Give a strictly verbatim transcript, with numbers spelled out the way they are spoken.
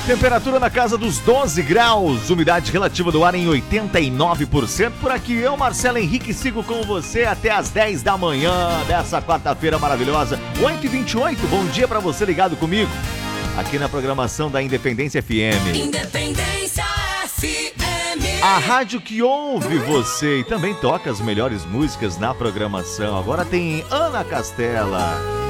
Temperatura na casa dos doze graus, umidade relativa do ar em oitenta e nove por cento. Por aqui eu, Marcelo Henrique, sigo com você até as dez da manhã dessa quarta-feira maravilhosa, oito e vinte e oito. Bom dia pra você ligado comigo aqui na programação da Independência F M. Independência F M. A rádio que ouve você e também toca as melhores músicas na programação. Agora tem Ana Castela.